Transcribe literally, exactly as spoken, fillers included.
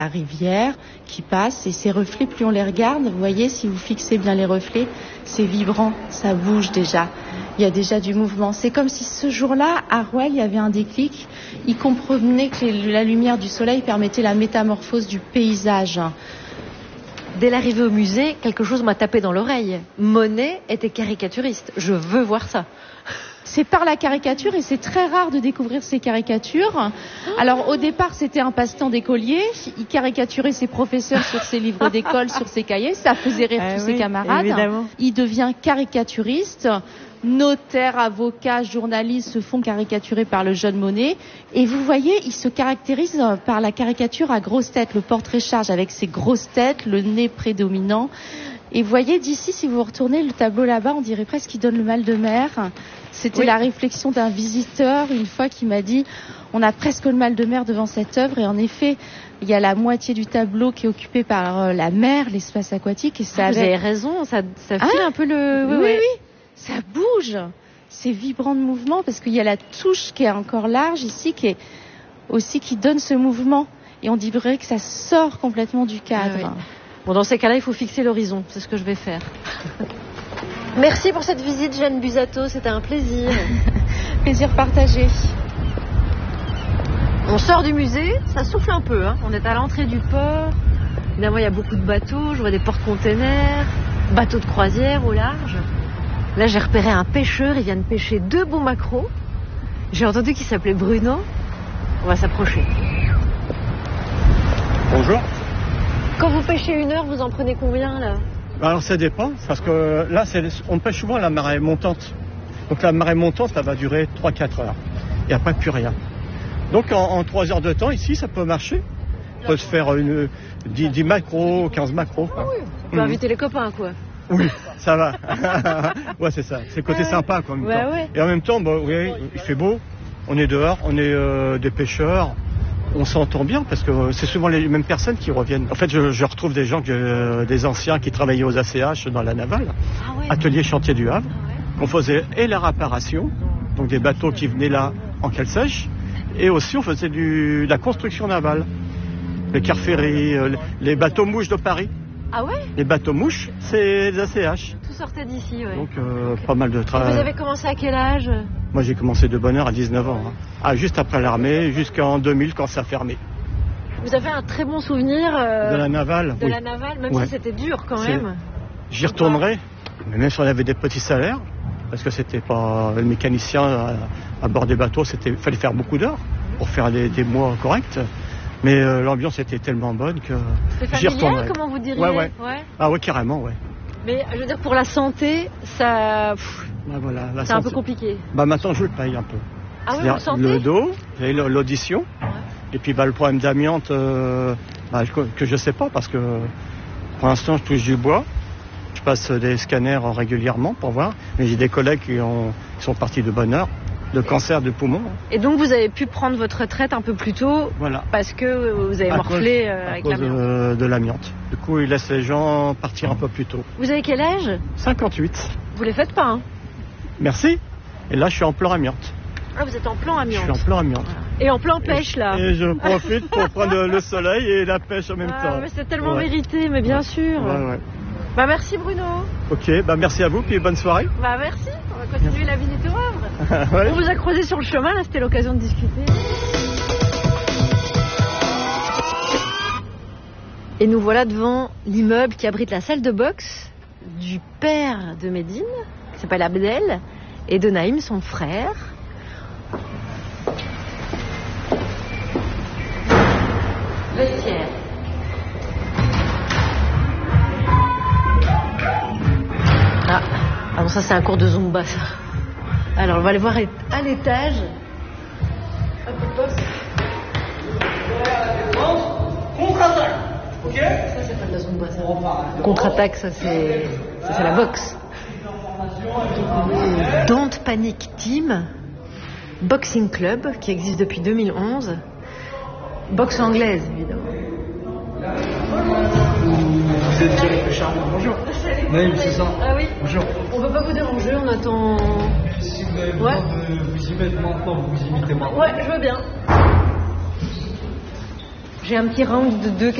La rivière qui passe et ces reflets, plus on les regarde, vous voyez, si vous fixez bien les reflets, c'est vibrant, ça bouge déjà. Il y a déjà du mouvement. C'est comme si ce jour-là, à Rouelle, il y avait un déclic. Il comprenait que la lumière du soleil permettait la métamorphose du paysage. Dès l'arrivée au musée, quelque chose m'a tapé dans l'oreille. Monet était caricaturiste. Je veux voir ça. C'est par la caricature et c'est très rare de découvrir ces caricatures. Alors au départ c'était un passe-temps d'écolier, il caricaturait ses professeurs sur ses livres d'école, sur ses cahiers, ça faisait rire ah tous oui, ses camarades. Évidemment. Il devient caricaturiste, notaire, avocat, journaliste se font caricaturer par le jeune Monet. Et vous voyez, il se caractérise par la caricature à grosse tête, le portrait charge avec ses grosses têtes, le nez prédominant. Et vous voyez d'ici, si vous retournez le tableau là-bas, on dirait presque qu'il donne le mal de mer. C'était oui. La réflexion d'un visiteur une fois qui m'a dit on a presque le mal de mer devant cette œuvre. Et en effet, il y a la moitié du tableau qui est occupée par la mer, l'espace aquatique. Et ça ah, avait... Vous avez raison, ça, ça file ah, un peu le... Oui, oui, oui, oui, ça bouge. C'est vibrant de mouvement parce qu'il y a la touche qui est encore large ici, qui est aussi qui donne ce mouvement. Et on dirait que ça sort complètement du cadre. Ah, oui. Bon, dans ces cas-là, il faut fixer l'horizon. C'est ce que je vais faire. Merci pour cette visite, Jeanne Busato. C'était un plaisir. Plaisir partagé. On sort du musée, ça souffle un peu. Hein. On est à l'entrée du port. Évidemment, il y a beaucoup de bateaux. Je vois des porte-containers, bateaux de croisière au large. Là, j'ai repéré un pêcheur. Il vient de pêcher deux beaux maquereaux. J'ai entendu qu'il s'appelait Bruno. On va s'approcher. Bonjour. Quand vous pêchez une heure, vous en prenez combien là? Alors ça dépend, parce que là, c'est, on pêche souvent à la marée montante. Donc la marée montante, ça va durer trois à quatre heures. Et après, plus rien. Donc en, en trois heures de temps, ici, ça peut marcher. On peut se faire une, dix, dix maquereaux, quinze maquereaux. Ah oui, on peut mmh. inviter les copains, quoi. Oui, ça va. Ouais, c'est ça. C'est le côté ah, sympa, quoi. En même bah, temps. Ouais. Et en même temps, bah, oui, il fait beau. On est dehors, on est euh, des pêcheurs. On s'entend bien parce que c'est souvent les mêmes personnes qui reviennent. En fait, je, je retrouve des gens, que, des anciens qui travaillaient aux A C H dans la navale, ah ouais. atelier chantier du Havre. Ah ouais. On faisait et la réparation, donc des bateaux qui venaient là en cale sèche, et aussi on faisait du, de la construction navale. Les cars ferries, les bateaux mouches de Paris. Ah ouais? Les bateaux mouches, c'est des A C H. Tout sortait d'ici, ouais. Donc euh, okay. Pas mal de travail. Vous avez commencé à quel âge? Moi j'ai commencé de bonne heure à dix-neuf ans. Hein. Ah, juste après l'armée, jusqu'en deux mille quand ça a fermé. Vous avez un très bon souvenir euh, de la navale. De oui. la navale, même ouais. si c'était dur quand c'est... même. J'y retournerai, mais même si on avait des petits salaires, parce que c'était pas le mécanicien à, à bord des bateaux, c'était fallait faire beaucoup d'heures pour faire des, des mois corrects. Mais euh, l'ambiance était tellement bonne que c'est j'y retournerai. Familial, comment vous diriez? Ouais, ouais. ouais. Ah ouais, carrément, ouais. Mais je veux dire, pour la santé, ça, Pff, bah, voilà, la c'est santé. Un peu compliqué. Bah maintenant, je le paye un peu. Ah oui, vous le sentez? Le dos, et l'audition, ouais. Et puis bah, le problème d'amiante, euh, bah, que je sais pas, parce que pour l'instant, je touche du bois. Je passe des scanners régulièrement pour voir. Mais j'ai des collègues qui, ont, qui sont partis de bonne heure, de cancer du poumon. Et donc vous avez pu prendre votre retraite un peu plus tôt, voilà. Parce que vous avez à morflé cause, avec l'amiante. De, de l'amiante. Du coup, ils laissent les gens partir un peu plus tôt. Vous avez quel âge? cinquante-huit. Vous les faites pas, hein? Merci. Et là, je suis en plan amiante. Ah, vous êtes en plan amiante. Je suis en plan amiante. Et en plan pêche, là. Et je profite pour prendre le soleil et la pêche en même ah, temps. Mais c'est tellement ouais. mérité, mais bien ouais. sûr. Ouais, ouais. Bah merci Bruno. Ok, bah merci à vous, puis bonne soirée. Bah merci, on va continuer la visite au Havre. ouais. On vous a croisé sur le chemin, là c'était l'occasion de discuter. Et nous voilà devant l'immeuble qui abrite la salle de boxe du père de Médine, qui s'appelle Abdel, et de Naïm, son frère. Vestiaire. Ah, ah bon, ça c'est un cours de Zumba ça. Alors on va aller voir à l'étage. Contre-attaque, ok? Ça c'est pas de la Zumba ça. Contre-attaque, ça c'est, ça c'est la boxe. Don't Panic Team, Boxing Club qui existe depuis deux mille onze. Boxe anglaise évidemment. Vous êtes Thierry Charmant, bonjour. Oui, c'est ça. Ah oui. Bonjour. On ne peut pas vous déranger, on attend. Si vous avez ouais. besoin de vous y mettre maintenant, vous vous y mettez maintenant. Ouais, je veux bien. J'ai un petit round de deux